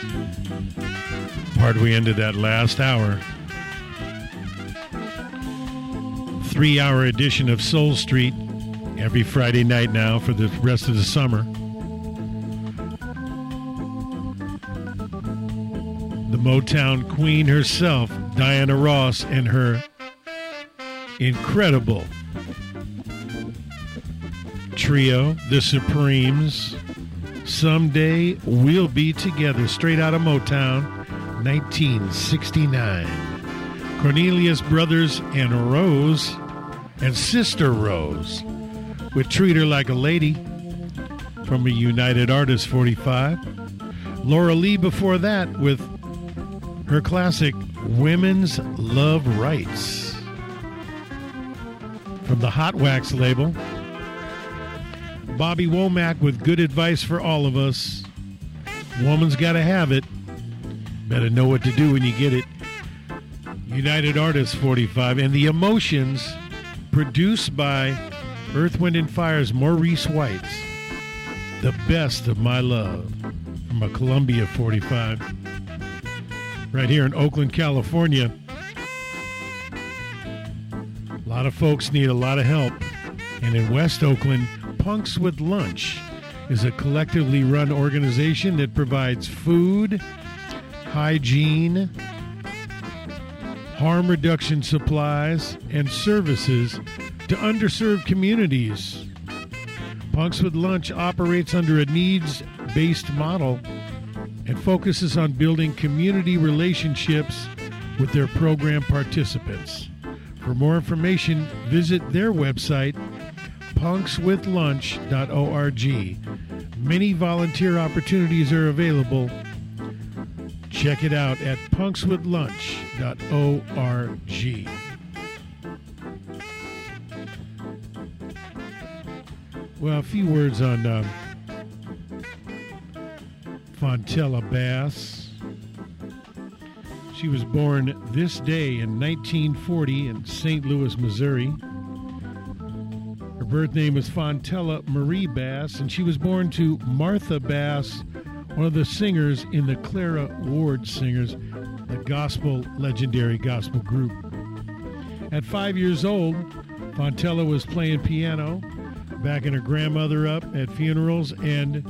Part we ended that last hour. 3-hour edition of Soul Street every Friday night now for the rest of the summer. The Motown queen herself, Diana Ross, and her incredible trio, The Supremes. Someday We'll Be Together, straight out of Motown, 1969. Cornelius Brothers and Rose, and Sister Rose, with Treat Her Like a Lady, from a United Artists 45. Laura Lee before that with her classic Women's Love Rights, from the Hot Wax label. Bobby Womack with Good Advice for All of Us. Woman's Gotta Have It. Better know what to do when you get it. United Artists 45. And The Emotions, produced by Earth, Wind & Fire's Maurice White. The Best of My Love, from a Columbia 45. Right here in Oakland, California. A lot of folks need a lot of help. And in West Oakland, Punks with Lunch is a collectively run organization that provides food, hygiene, harm reduction supplies, and services to underserved communities. Punks with Lunch operates under a needs-based model and focuses on building community relationships with their program participants. For more information, visit their website, punkswithlunch.org. Many volunteer opportunities are available. Check it out at punkswithlunch.org. Well, a few words on Fontella Bass. She was born this day in 1940 in St. Louis, Missouri. Her birth name is Fontella Marie Bass, and she was born to Martha Bass, one of the singers in the Clara Ward Singers, the legendary gospel group. At 5 years old, Fontella was playing piano, backing her grandmother up at funerals, and